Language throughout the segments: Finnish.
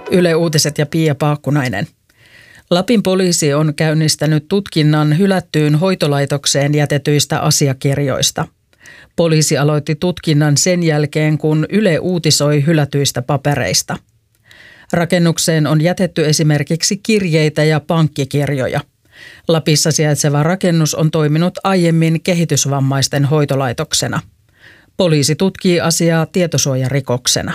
Yle Uutiset ja Pia Paakkunainen. Lapin poliisi on käynnistänyt tutkinnan hylättyyn hoitolaitokseen jätetyistä asiakirjoista. Poliisi aloitti tutkinnan sen jälkeen, kun Yle uutisoi hylätyistä papereista. Rakennukseen on jätetty esimerkiksi kirjeitä ja pankkikirjoja. Lapissa sijaitseva rakennus on toiminut aiemmin kehitysvammaisten hoitolaitoksena. Poliisi tutkii asiaa tietosuojarikoksena.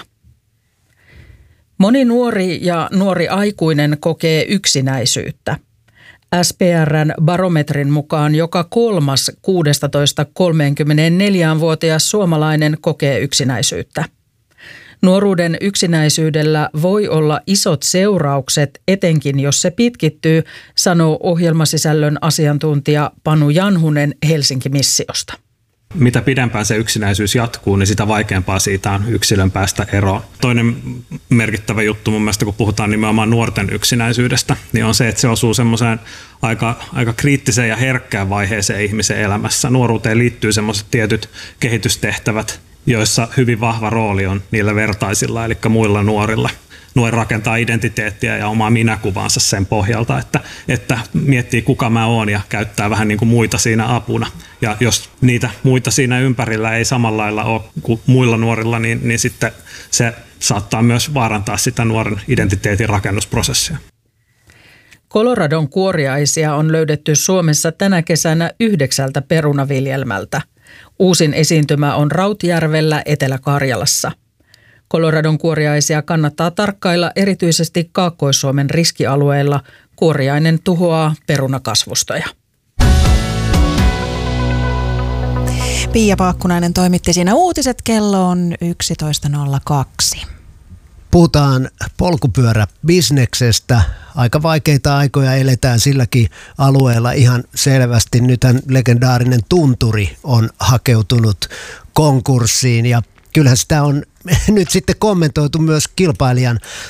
Moni nuori ja nuori aikuinen kokee yksinäisyyttä. SPR:n barometrin mukaan joka kolmas 16-34-vuotias suomalainen kokee yksinäisyyttä. Nuoruuden yksinäisyydellä voi olla isot seuraukset, etenkin jos se pitkittyy, sanoo ohjelmasisällön asiantuntija Panu Janhunen Helsinki-missiosta. Mitä pidempään se yksinäisyys jatkuu, niin sitä vaikeampaa siitä on yksilön päästä eroon. Toinen merkittävä juttu mun mielestä, kun puhutaan nimenomaan nuorten yksinäisyydestä, niin on se, että se osuu semmoiseen aika kriittiseen ja herkkään vaiheeseen ihmisen elämässä. Nuoruuteen liittyy semmoiset tietyt kehitystehtävät, joissa hyvin vahva rooli on niillä vertaisilla, eli muilla nuorilla. Nuori rakentaa identiteettiä ja omaa minäkuvaansa sen pohjalta, että miettii kuka mä oon ja käyttää vähän niin kuin muita siinä apuna. Ja jos niitä muita siinä ympärillä ei samalla lailla ole kuin muilla nuorilla, niin sitten se saattaa myös vaarantaa sitä nuoren identiteetin rakennusprosessia. Coloradon kuoriaisia on löydetty Suomessa tänä kesänä 9 perunaviljelmältä. Uusin esiintymä on Rautjärvellä Etelä-Karjalassa. Coloradon kuoriaisia kannattaa tarkkailla erityisesti Kaakkois-Suomen riskialueilla. Kuoriainen tuhoaa perunakasvustoja. Pia Paakkunainen toimitti siinä uutiset. Kello on 11.02. Puhutaan polkupyöräbisneksestä. Aika vaikeita aikoja eletään silläkin alueella ihan selvästi. Nythän legendaarinen Tunturi on hakeutunut konkurssiin ja kyllähän sitä on nyt sitten kommentoitu myös kilpailijan